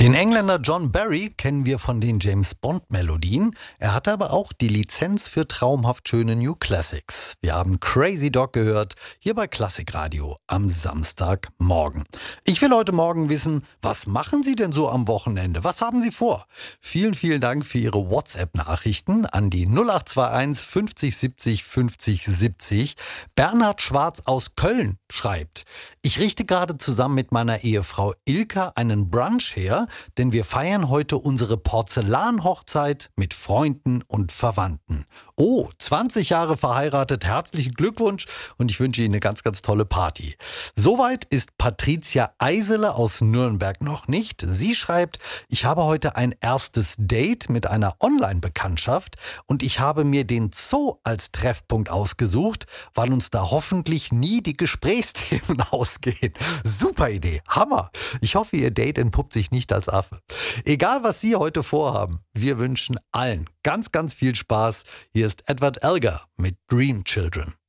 Den Engländer John Barry kennen wir von den James-Bond-Melodien. Er hatte aber auch die Lizenz für traumhaft schöne New Classics. Wir haben Crazy Dog gehört, hier bei Klassikradio am Samstagmorgen. Ich will heute Morgen wissen, was machen Sie denn so am Wochenende? Was haben Sie vor? Vielen, vielen Dank für Ihre WhatsApp-Nachrichten an die 0821 50 70 50 70. Bernhard Schwarz aus Köln schreibt: Ich richte gerade zusammen mit meiner Ehefrau Ilka einen Brunch her, denn wir feiern heute unsere Porzellanhochzeit mit Freunden und Verwandten. Oh, 20 Jahre verheiratet, herzlichen Glückwunsch und ich wünsche Ihnen eine ganz, ganz tolle Party. Soweit ist Patricia Eisele aus Nürnberg noch nicht. Sie schreibt: Ich habe heute ein erstes Date mit einer Online-Bekanntschaft und ich habe mir den Zoo als Treffpunkt ausgesucht, weil uns da hoffentlich nie die Gesprächsthemen ausgehen. Super Idee, Hammer. Ich hoffe, Ihr Date entpuppt sich nicht als Affe. Egal, was Sie heute vorhaben, wir wünschen allen ganz, ganz viel Spaß. Hier ist Edward Elgar mit Dream Children.